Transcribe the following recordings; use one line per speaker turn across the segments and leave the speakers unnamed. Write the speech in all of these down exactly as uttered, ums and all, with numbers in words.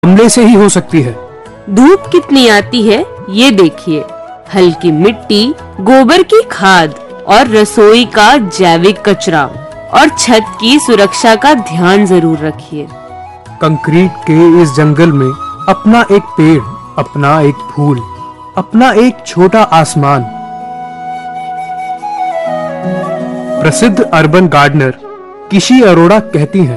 हमले से ही हो सकती है।
धूप कितनी आती है ये देखिए। हल्की मिट्टी, गोबर की खाद और रसोई का जैविक कचरा और छत की सुरक्षा का ध्यान जरूर रखिए।
कंक्रीट के इस जंगल में अपना एक पेड़, अपना एक फूल, अपना एक छोटा आसमान। प्रसिद्ध अर्बन गार्डनर किशी अरोड़ा कहती हैं,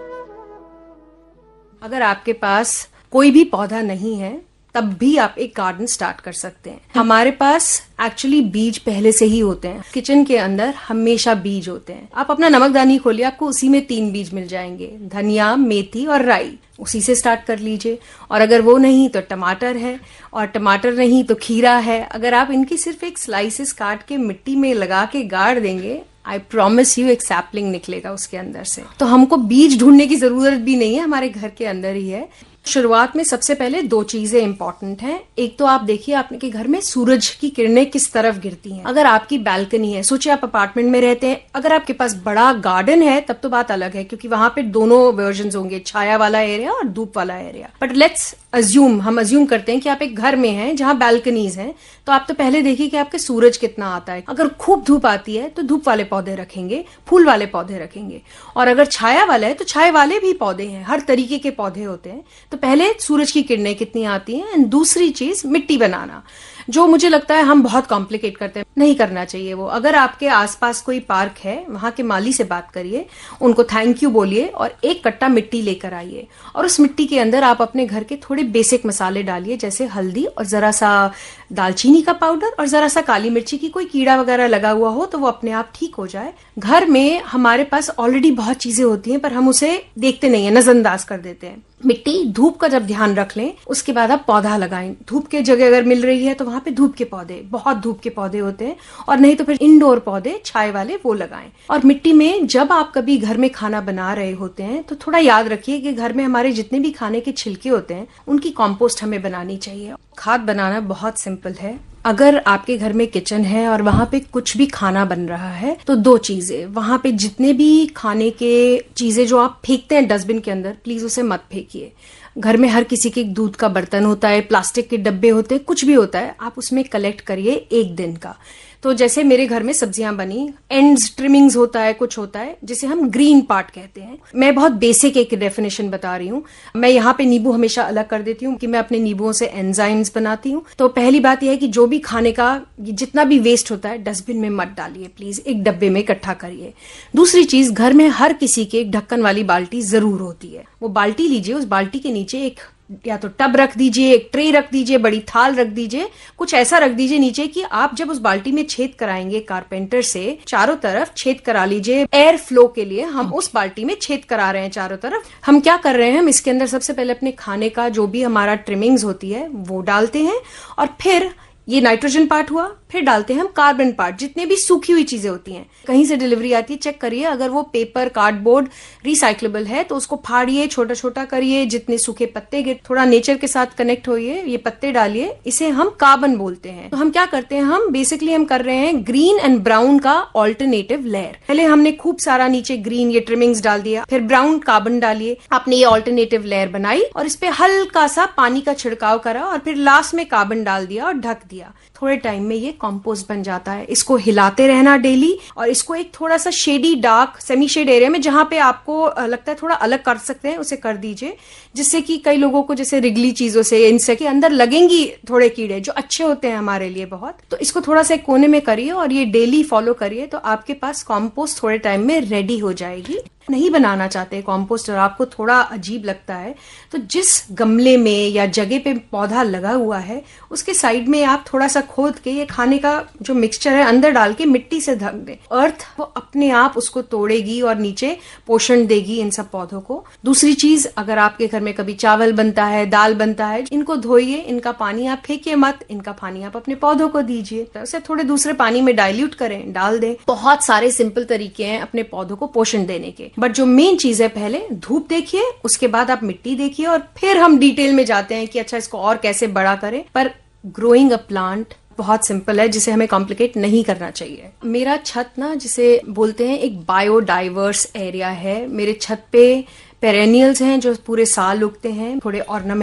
अगर आपके पास कोई भी पौधा नहीं है तब भी आप एक गार्डन स्टार्ट कर सकते हैं। हमारे पास एक्चुअली बीज पहले से ही होते हैं। किचन के अंदर हमेशा बीज होते हैं। आप अपना नमकदानी खोलिए, आपको उसी में तीन बीज मिल जाएंगे, धनिया, मेथी और राई। उसी से स्टार्ट कर लीजिए। और अगर वो नहीं तो टमाटर है, और टमाटर नहीं तो खीरा है। अगर आप इनकी सिर्फ एक स्लाइसेस काट के मिट्टी में लगा के गाड़ देंगे, आई प्रॉमिस यू एक सैपलिंग निकलेगा उसके अंदर से। तो हमको बीज ढूंढने की जरूरत भी नहीं है, हमारे घर के अंदर ही है। शुरुआत में सबसे पहले दो चीजें इंपॉर्टेंट हैं। एक तो आप देखिए आपके घर में सूरज की किरणें किस तरफ गिरती हैं। अगर आपकी बालकनी है, सोचिए आप अपार्टमेंट में रहते हैं, अगर आपके पास बड़ा गार्डन है तब तो बात अलग है, क्योंकि वहां पे दोनों वर्जन होंगे, छाया वाला एरिया और धूप वाला एरिया। बट लेट्स अज्यूम, हम अज्यूम करते हैं कि आप एक घर में हैं जहां बालकनीज हैं, तो आप तो पहले देखिए कि आपके सूरज कितना आता है। अगर खूब धूप आती है तो धूप वाले पौधे रखेंगे, फूल वाले पौधे रखेंगे। और अगर छाया वाला है तो छाया वाले भी पौधे हैं, हर तरीके के पौधे होते हैं। तो पहले सूरज की किरणें कितनी आती हैं। एंड दूसरी चीज मिट्टी बनाना, जो मुझे लगता है हम बहुत कॉम्प्लिकेट करते हैं, नहीं करना चाहिए वो। अगर आपके आसपास कोई पार्क है, वहां के माली से बात करिए, उनको थैंक यू बोलिए और एक कट्टा मिट्टी लेकर आइए। और उस मिट्टी के अंदर आप अपने घर के थोड़े बेसिक मसाले डालिए, जैसे हल्दी और जरा सा दालचीनी का पाउडर और जरा सा काली मिर्ची की, कोई कीड़ा वगैरह लगा हुआ हो तो वो अपने आप ठीक हो जाए। घर में हमारे पास ऑलरेडी बहुत चीजें होती हैं पर हम उसे देखते नहीं है, नजरअंदाज कर देते हैं। मिट्टी, धूप का जब ध्यान रख लें, उसके बाद आप पौधा लगाएं। धूप के जगह अगर मिल रही है तो वहां पे धूप के पौधे, बहुत धूप के पौधे होते हैं, और नहीं तो फिर इंडोर पौधे छाए वाले वो लगाएं। और मिट्टी में जब आप कभी घर में खाना बना रहे होते हैं तो थोड़ा याद रखिए कि घर में हमारे जितने भी खाने के छिलके होते हैं उनकी कॉम्पोस्ट हमें बनानी चाहिए। खाद बनाना बहुत सिंपल है। अगर आपके घर में किचन है और वहां पे कुछ भी खाना बन रहा है तो दो चीजें, वहां पे जितने भी खाने के चीजें जो आप फेंकते हैं डस्टबिन के अंदर, प्लीज उसे मत फेंकिए। घर में हर किसी के दूध का बर्तन होता है, प्लास्टिक के डब्बे होते हैं, कुछ भी होता है, आप उसमें कलेक्ट करिए एक दिन का। तो जैसे मेरे घर में सब्जियां बनी, एंड्स ट्रिमिंग्स होता है, कुछ होता है जिसे हम ग्रीन पार्ट कहते हैं। मैं बहुत बेसिक एक डेफिनेशन बता रही हूँ। मैं यहाँ पे नींबू हमेशा अलग कर देती हूँ कि मैं अपने नींबुओं से एंजाइम्स बनाती हूँ। तो पहली बात यह है कि जो भी खाने का जितना भी वेस्ट होता है डस्टबिन में मत डालिए, प्लीज एक डब्बे में इकट्ठा करिए। दूसरी चीज, घर में हर किसी के एक ढक्कन वाली बाल्टी जरूर होती है। वो बाल्टी लीजिए, उस बाल्टी के नीचे एक या तो टब रख दीजिए, एक ट्रे रख दीजिए, बड़ी थाल रख दीजिए, कुछ ऐसा रख दीजिए नीचे कि आप जब उस बाल्टी में छेद कराएंगे कारपेंटर से, चारों तरफ छेद करा लीजिए। एयर फ्लो के लिए हम उस बाल्टी में छेद करा रहे हैं चारों तरफ। हम क्या कर रहे हैं, हम इसके अंदर सबसे पहले अपने खाने का जो भी हमारा ट्रिमिंग्स होती है वो डालते हैं, और फिर ये नाइट्रोजन पार्ट हुआ, फिर डालते हैं हम कार्बन पार्ट, जितने भी सूखी हुई चीजें होती हैं। कहीं से डिलीवरी आती है, चेक करिए, अगर वो पेपर, कार्डबोर्ड रिसाइक्लेबल है तो उसको फाड़िए, छोटा छोटा करिए, जितने सूखे पत्ते गिर, थोड़ा नेचर के साथ कनेक्ट होइए, ये पत्ते डालिए, इसे हम कार्बन बोलते हैं। तो हम क्या करते हैं, हम बेसिकली हम कर रहे हैं ग्रीन एंड ब्राउन का ऑल्टरनेटिव लेयर। पहले हमने खूब सारा नीचे ग्रीन ये ट्रिमिंग्स डाल दिया, फिर ब्राउन कार्बन डालिए, आपने ये ऑल्टरनेटिव लेयर बनाई और इस पे हल्का सा पानी का छिड़काव करा और फिर लास्ट में कार्बन डाल दिया और ढक दिया। थोड़े टाइम में ये कंपोस्ट बन जाता है। इसको हिलाते रहना डेली, और इसको एक थोड़ा सा shady, dark, semi shade area में जहां पे आपको लगता है थोड़ा अलग कर सकते हैं उसे कर दीजिए, जिससे कि कई लोगों को जैसे रिगली चीजों से, इनसे के अंदर लगेंगी थोड़े कीड़े जो अच्छे होते हैं हमारे लिए बहुत। तो इसको थोड़ा सा कोने में करिए और ये डेली फॉलो करिए, तो आपके पास कंपोस्ट थोड़े टाइम में रेडी हो जाएगी। नहीं बनाना चाहते कंपोस्ट और आपको थोड़ा अजीब लगता है तो जिस गमले में या जगह पे पौधा लगा हुआ है उसके साइड में आप थोड़ा सा खोद के ये खाने का जो मिक्सचर है अंदर डाल के मिट्टी से ढक दें। अर्थ वो अपने आप उसको तोड़ेगी और नीचे पोषण देगी इन सब पौधों को। दूसरी चीज, अगर आपके घर में कभी चावल बनता है, दाल बनता है, इनको धोइए, इनका पानी आप फेंकिए मत, इनका पानी आप अपने पौधों को दीजिए, तो उसे थोड़े दूसरे पानी में डाइल्यूट करें, डाल दें। बहुत सारे सिंपल तरीके हैं अपने पौधों को पोषण देने के। बट जो मेन चीज है, पहले धूप देखिए, उसके बाद आप मिट्टी देखिए, और फिर हम डिटेल में जाते हैं कि अच्छा इसको और कैसे बड़ा करें। पर ग्रोइंग अ प्लांट बहुत सिंपल है, जिसे हमें कॉम्प्लिकेट नहीं करना चाहिए। मेरा छत ना, जिसे बोलते हैं एक बायोडाइवर्स एरिया है। मेरे छत पे पेरेनियल्स हैं जो पूरे साल उगते हैं, थोड़े ऑर्नामेंट